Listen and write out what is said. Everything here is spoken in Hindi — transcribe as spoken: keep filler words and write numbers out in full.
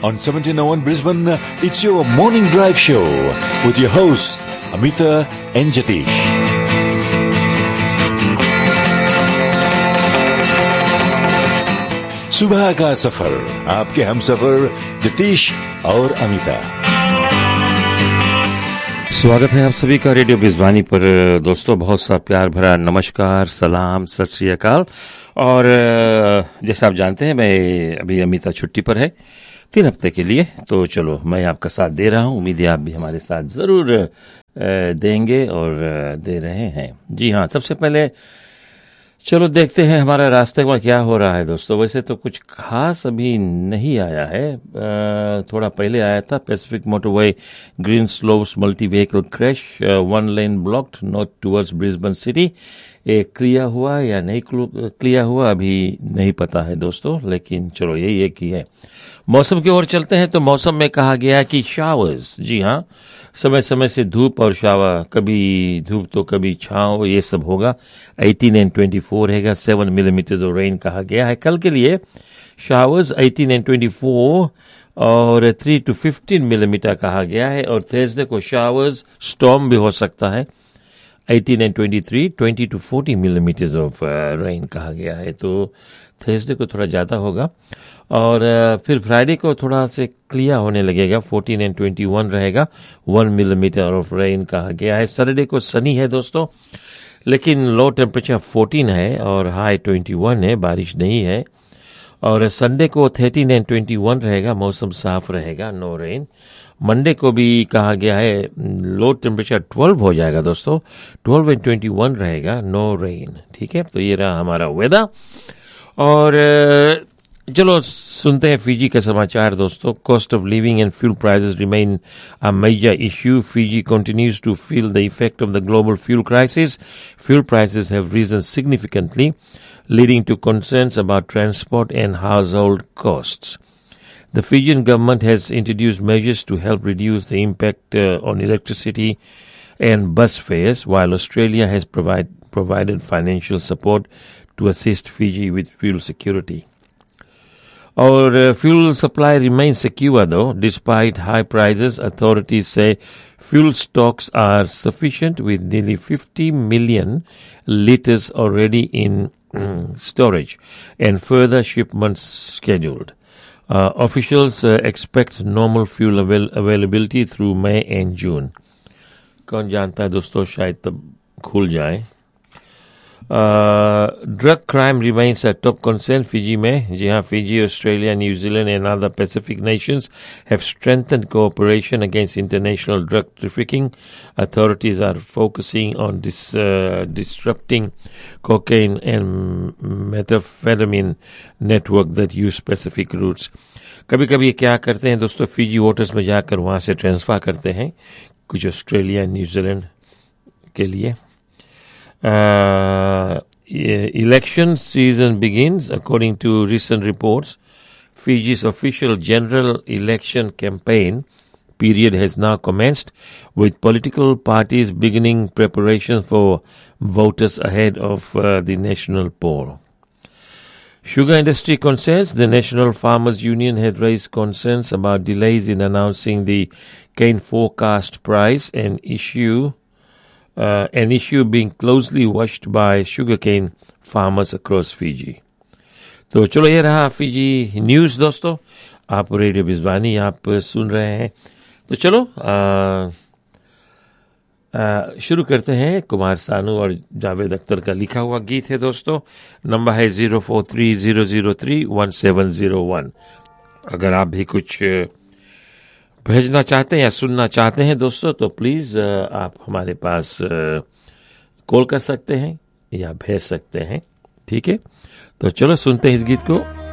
On seventeen oh one Brisbane, it's your morning drive show with your hosts, Amita and Jatish. सुबह का सफर, आपके हम सफर जतीश और अमिता। स्वागत है आप सभी का रेडियो बिजबानी पर। दोस्तों, बहुत सा प्यार भरा नमस्कार, सलाम, सत श्री अकाल। और जैसा आप जानते हैं, मैं अभी अमिता छुट्टी पर है तीन हफ्ते के लिए, तो चलो मैं आपका साथ दे रहा हूं। उम्मीद है आप भी हमारे साथ जरूर देंगे और दे रहे हैं। जी हाँ, सबसे पहले चलो देखते हैं हमारा रास्ते में क्या हो रहा है। दोस्तों, वैसे तो कुछ खास अभी नहीं आया है, थोड़ा पहले आया था। Pacific motorway green slopes multi vehicle crash, one लेन blocked north towards Brisbane city. एक क्लियर हुआ या नहीं क्लियर हुआ अभी नहीं पता है दोस्तों, लेकिन चलो यही एक ही है। मौसम की ओर चलते हैं तो मौसम में कहा गया है कि शावर्स, जी हाँ, समय समय से धूप और शावर, कभी धूप तो कभी छांव, ये सब होगा। अठारह एंड चौबीस रहेगा, सेवन मिलीमीटर्स ऑफ रेन कहा गया है। कल के लिए शावर्स अठारह एंड चौबीस और थ्री टू फिफ्टीन मिलीमीटर कहा गया है। और थर्सडे को शावर्स, स्टॉर्म भी हो सकता है। अठारह एंड तेईस, twenty two forty millimetres of rain कहा गया है, तो थर्सडे को थोड़ा ज़्यादा होगा। और uh, फिर फ्राइडे को थोड़ा से क्लियर होने लगेगा, फोर्टीन एंड ट्वेंटी वन रहेगा, वन मिलीमीटर ऑफ रेन कहा गया है। सैटरडे को सनी है दोस्तों, लेकिन लो टेम्परेचर फोर्टीन है और हाई ट्वेंटी वन है, बारिश नहीं है। और संडे को थर्टीन एंड ट्वेंटी वन रहेगा, मौसम साफ रहेगा, नो रेन। मंडे को भी कहा गया है लो टेम्परेचर ट्वेल्व हो जाएगा दोस्तों, ट्वेल्व एंड ट्वेंटी वन रहेगा, नो रेन। ठीक है, तो ये रहा हमारा वेदर। और चलो सुनते हैं फिजी का समाचार दोस्तों। Cost of living and fuel prices remain a major issue. Fiji continues to feel the effect of the global fuel crisis. Fuel prices have risen significantly, leading to concerns about transport and household costs. The Fijian government has introduced measures to help reduce the impact uh, on electricity and bus fares, while Australia has provide, provided financial support to assist Fiji with fuel security. Our uh, fuel supply remains secure though, despite high prices. Authorities say fuel stocks are sufficient with nearly fifty million litres already in storage and further shipments scheduled. Uh, officials uh, expect normal fuel avail- availability through May and June. कौन जानता है दोस्तों, शायद तब खुल जाए। ड्रग क्राइम रिमेन्स अ टॉप कंसर्न फिजी में। जी हाँ, Fiji, Australia, New Zealand and other Pacific Nations have स्ट्रेंथन्ड cooperation against international drug trafficking. Authorities are focusing on dis, uh, disrupting cocaine and methamphetamine network that use specific routes. कभी कभी क्या करते हैं दोस्तों, फिजी वाटर्स में जाकर वहाँ से ट्रांसफर करते हैं कुछ ऑस्ट्रेलिया, न्यूजीलैंड के लिए। Uh, election season begins, according to recent reports. Fiji's official general election campaign period has now commenced, with political parties beginning preparations for voters ahead of uh, the national poll. Sugar industry concerns. The National Farmers Union had raised concerns about delays in announcing the cane forecast price, an issue Uh, an issue being closely watched by sugarcane farmers across Fiji. तो चलो ये रहा फिजी न्यूज़ दोस्तों। आप रेडियो बिजबानी आप सुन रहे हैं, तो चलो आ, आ, शुरू करते हैं। कुमार सानू और जावेद अख्तर का लिखा हुआ गीत है दोस्तों। नंबर है zero four three zero zero three one seven zero one. अगर आप भी कुछ भेजना चाहते हैं या सुनना चाहते हैं दोस्तों, तो प्लीज़ आप हमारे पास कॉल कर सकते हैं या भेज सकते हैं। ठीक है, तो चलो सुनते हैं इस गीत को।